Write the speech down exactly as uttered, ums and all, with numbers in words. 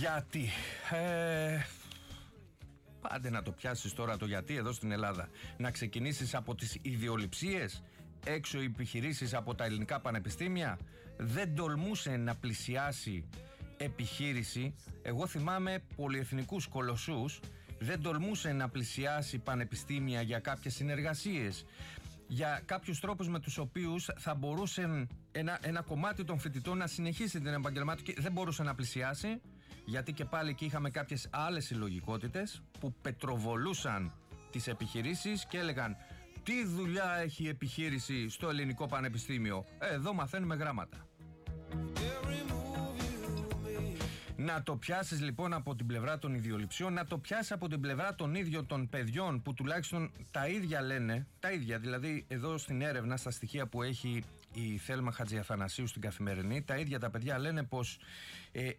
Γιατί ε, Πάντε να το πιάσεις τώρα το γιατί εδώ στην Ελλάδα. Να ξεκινήσεις από τις ιδεολειψίες. Έξω οι επιχειρήσεις από τα ελληνικά πανεπιστήμια. Δεν τολμούσε να πλησιάσει επιχείρηση. Εγώ θυμάμαι πολυεθνικούς κολοσσούς. Δεν τολμούσε να πλησιάσει πανεπιστήμια για κάποιες συνεργασίες, για κάποιους τρόπους με τους οποίους θα μπορούσε ένα, ένα κομμάτι των φοιτητών να συνεχίσει την επαγγελματική. Δεν μπορούσε να πλησιάσει, γιατί και πάλι εκεί είχαμε κάποιες άλλες συλλογικότητες που πετροβολούσαν τις επιχειρήσεις και έλεγαν τι δουλειά έχει η επιχείρηση στο ελληνικό πανεπιστήμιο. Ε, εδώ μαθαίνουμε γράμματα. Να το πιάσεις λοιπόν από την πλευρά των ιδιολειψιών, να το πιάσεις από την πλευρά των ίδιων των παιδιών που τουλάχιστον τα ίδια λένε, τα ίδια δηλαδή εδώ στην έρευνα, στα στοιχεία που έχει η Θέλμα Χατζιαθανασίου στην Καθημερινή, τα ίδια τα παιδιά λένε πως ε,